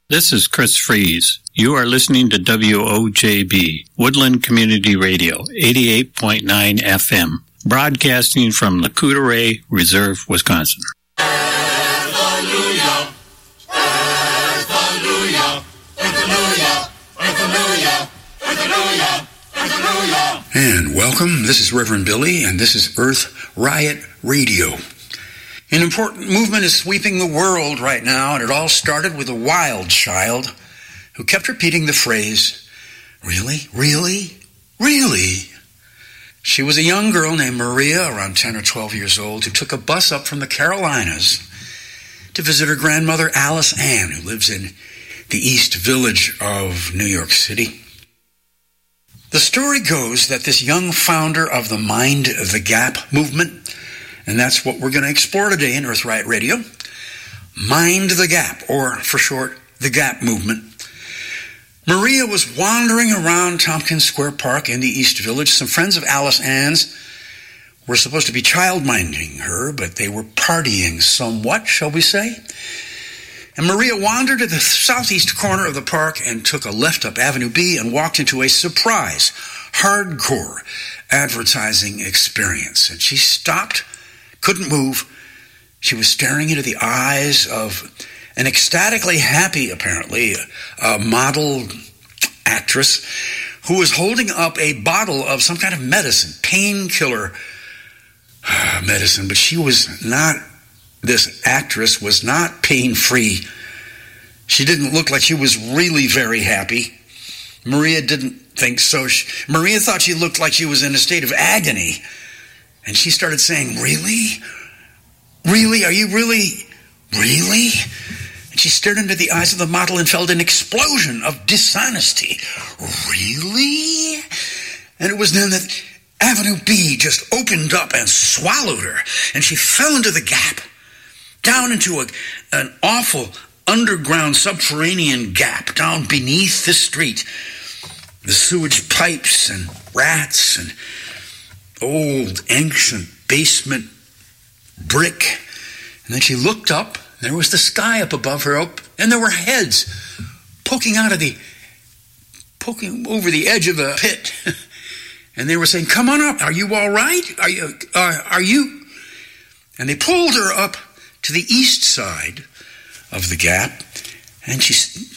This is Chris Fries. You are listening to WOJB, Woodland Community Radio, 88.9 FM, broadcasting from the Coudray Reserve, Wisconsin. Hallelujah! Hallelujah! Hallelujah! Hallelujah! Hallelujah! Hallelujah! And welcome. This is Reverend Billy, and this is Earth Riot Radio. An important movement is sweeping the world right now, and it all started with a wild child who kept repeating the phrase, "Really? Really? Really?" She was a young girl named Maria, around 10 or 12 years old, who took a bus up from the Carolinas to visit her grandmother, Alice Ann, who lives in the East Village of New York City. The story goes that this young founder of the Mind the Gap movement, and that's what we're going to explore today in Earth Riot Radio, Mind the Gap, or for short, the Gap movement. Maria was wandering around Tompkins Square Park in the East Village. Some friends of Alice Ann's were supposed to be child-minding her, but they were partying somewhat, shall we say. And Maria wandered to the southeast corner of the park and took a left up Avenue B and walked into a surprise, hardcore advertising experience. And she stopped, couldn't move. She was staring into the eyes of an ecstatically happy, apparently, model actress who was holding up a bottle of some kind of medicine, painkiller medicine. But she was not, this actress was not pain-free. She didn't look like she was really very happy. Maria didn't think so. Maria thought she looked like she was in a state of agony. And she started saying, "Really? Really? Are you really? Really?" And she stared into the eyes of the model and felt an explosion of dishonesty. "Really?" And it was then that Avenue B just opened up and swallowed her. And she fell into the gap, down into an awful underground subterranean gap down beneath the street. The sewage pipes and rats and old ancient basement brick. And then she looked up. There was the sky up above her, and there were heads poking over the edge of the pit. And they were saying, "Come on up. Are you all right? Are you?" And they pulled her up to the east side of the gap, and she